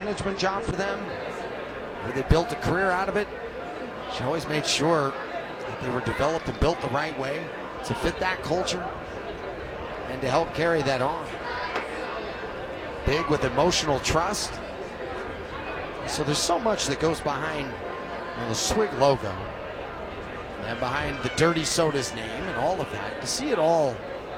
management job for them, where they built a career out of it. She always made sure that they were developed and built the right way to fit that culture and to help carry that on. Big with emotional trust. So there's so much that goes behind the Swig logo and behind the Dirty Soda's name and all of that. To see it all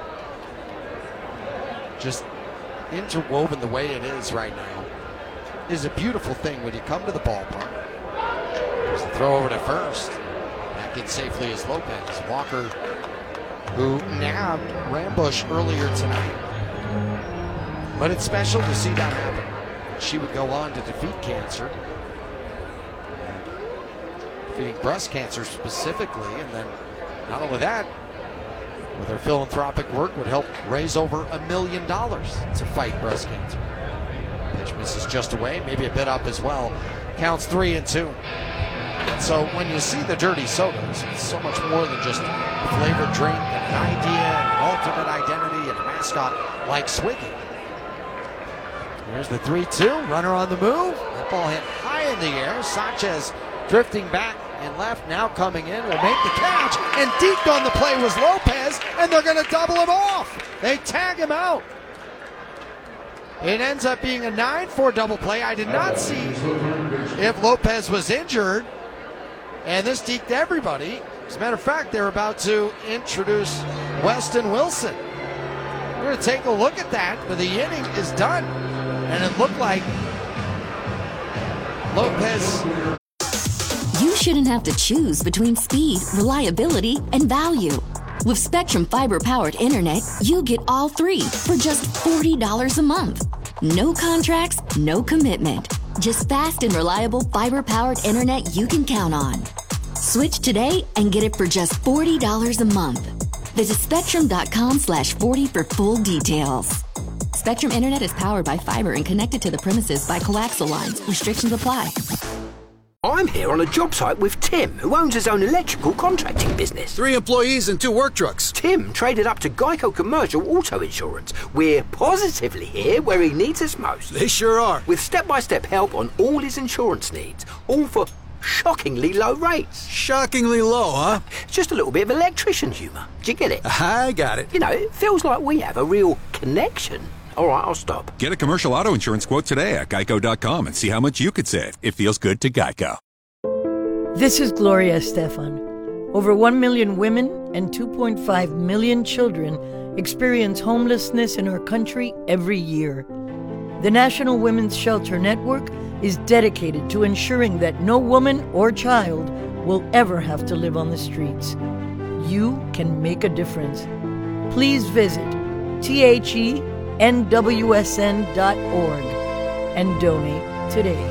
just interwoven the way it is right now is a beautiful thing when you come to the ballpark. There's the throw over to first. Back in safely is Lopez. Walker, who nabbed Rambush earlier tonight. But it's special to see that happen. She would go on to defeat cancer, defeating breast cancer specifically, and then not only that, with her philanthropic work, would help raise over $1 million to fight breast cancer. Pitch misses just away, maybe a bit up as well. Counts 3-2. And so when you see the Dirty Sodas, it's so much more than just a flavored drink and an idea and an alternate identity and a mascot like Swiggy. Here's the 3-2, runner on the move. That ball hit high in the air. Sanchez drifting back and left, now coming in, will make the catch. And deep on the play was Lopez, and they're going to double him off. They tag him out. It ends up being a 9-4 double play. I did not see if Lopez was injured, and this deked everybody. As a matter of fact, they're about to introduce Weston Wilson. We're going to take a look at that, but the inning is done. And it looked like Lopez. You shouldn't have to choose between speed, reliability, and value. With Spectrum Fiber-powered internet, you get all three for just $40 a month. No contracts, no commitment. Just fast and reliable fiber-powered internet you can count on. Switch today and get it for just $40 a month. Visit Spectrum.com/40 for full details. Spectrum Internet is powered by fiber and connected to the premises by coaxial lines. Restrictions apply. I'm here on a job site with Tim, who owns his own electrical contracting business. 3 employees and 2 work trucks. Tim traded up to Geico Commercial Auto Insurance. We're positively here where he needs us most. They sure are. With step-by-step help on all his insurance needs, all for shockingly low rates. Shockingly low, huh? Just a little bit of electrician humour. Do you get it? I got it. You know, it feels like we have a real connection. All right, I'll stop. Get a commercial auto insurance quote today at geico.com and see how much you could save. It feels good to Geico. This is Gloria Estefan. Over 1 million women and 2.5 million children experience homelessness in our country every year. The National Women's Shelter Network is dedicated to ensuring that no woman or child will ever have to live on the streets. You can make a difference. Please visit THENWSN.org and donate today.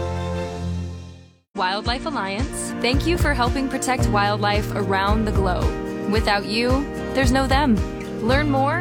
Wildlife Alliance, thank you for helping protect wildlife around the globe. Without you, there's no them. Learn more